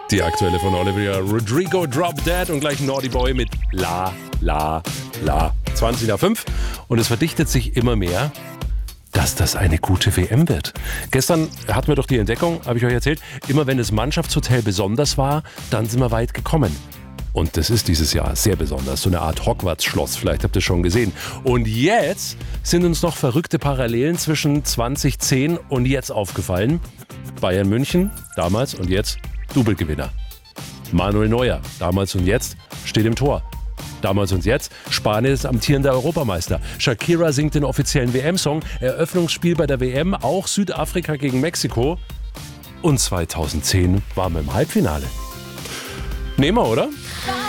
Die aktuelle von Olivia Rodrigo, Drop Dead, und gleich Naughty Boy mit La, La, La. 20 nach 5. Und es verdichtet sich immer mehr, dass das eine gute WM wird. Gestern hatten wir doch die Entdeckung, habe ich euch erzählt, immer wenn das Mannschaftshotel besonders war, dann sind wir weit gekommen. Und das ist dieses Jahr sehr besonders, so eine Art Hogwarts-Schloss, vielleicht habt ihr es schon gesehen. Und jetzt sind uns noch verrückte Parallelen zwischen 2010 und jetzt aufgefallen. Bayern München, damals und jetzt Double-Gewinner. Manuel Neuer, damals und jetzt, steht im Tor. Damals und jetzt, Spanien ist amtierender Europameister. Shakira singt den offiziellen WM-Song, Eröffnungsspiel bei der WM, auch Südafrika gegen Mexiko. Und 2010 waren wir im Halbfinale. Nehmen wir, oder?